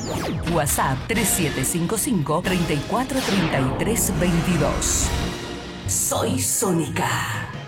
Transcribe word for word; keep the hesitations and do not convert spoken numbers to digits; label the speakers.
Speaker 1: WhatsApp tres siete cinco cinco, treinta y cuatro, treinta y tres, veintidós. Soy Sónica.